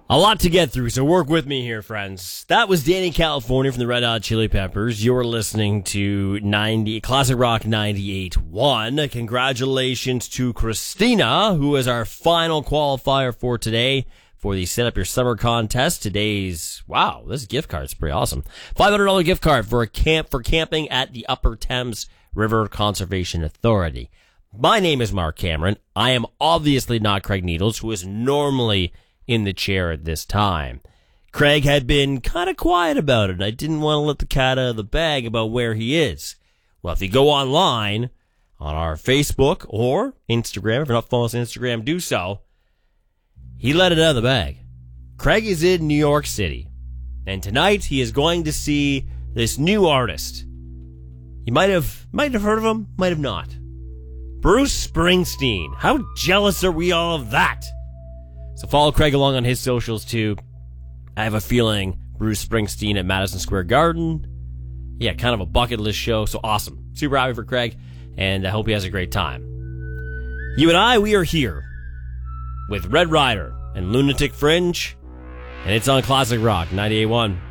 A lot to get through, so work with me here, friends. That was Danny California from the Red Hot Chili Peppers. You're listening to Classic Rock 98.1. Congratulations to Christina, who is our final qualifier for today for the Set Up Your Summer contest. Wow, this gift card's pretty awesome. $500 gift card for camping at the Upper Thames River Conservation Authority. My name is Mark Cameron. I am obviously not Craig Needles, who is normally in the chair at this time. Craig had been kind of quiet about it, and I didn't want to let the cat out of the bag about where he is. Well, if you go online on our Facebook or Instagram, if you're not following us on Instagram, do so. He let it out of the bag. Craig is in New York City, and tonight he is going to see this new artist. You might have heard of him, might have not. Bruce Springsteen. How jealous are we all of that? So follow Craig along on his socials too. I have a feeling Bruce Springsteen at Madison Square Garden. Yeah, kind of a bucket list show, so awesome. Super happy for Craig, and I hope he has a great time. You and I, we are here with Red Rider and Lunatic Fringe, and it's on Classic Rock 98.1.